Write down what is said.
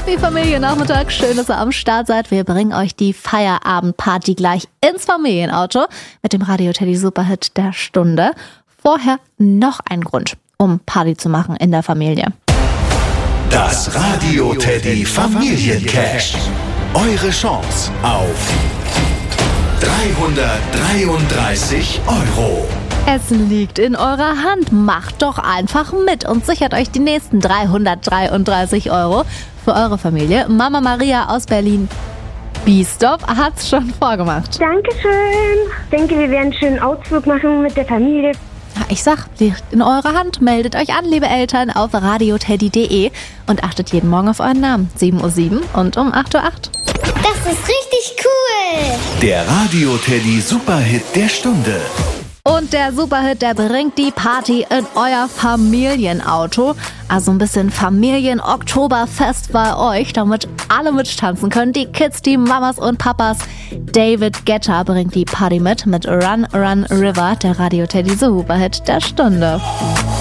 Happy Familiennachmittag, schön, dass ihr am Start seid. Wir bringen euch die Feierabendparty gleich ins Familienauto mit dem Radio Teddy Superhit der Stunde. Vorher noch ein Grund, um Party zu machen in der Familie. Das Radio Teddy Familiencash. Eure Chance auf 333 €. Es liegt in eurer Hand. Macht doch einfach mit und sichert euch die nächsten 333 € für eure Familie. Mama Maria aus Berlin Biesdorf hat's schon vorgemacht. Dankeschön. Ich denke, wir werden einen schönen Ausflug machen mit der Familie. Ich sag, liegt in eurer Hand. Meldet euch an, liebe Eltern, auf radioteddy.de und achtet jeden Morgen auf euren Namen. 7:07 Uhr und um 8:08 Uhr. Das ist richtig cool. Der Radio Teddy Superhit der Stunde. Und der Superhit, der bringt die Party in euer Familienauto. Also ein bisschen Familien-Oktoberfest bei euch, damit alle mittanzen können. Die Kids, die Mamas und Papas. David Guetta bringt die Party mit Run, Run, River, der Radio Teddy Superhit der Stunde.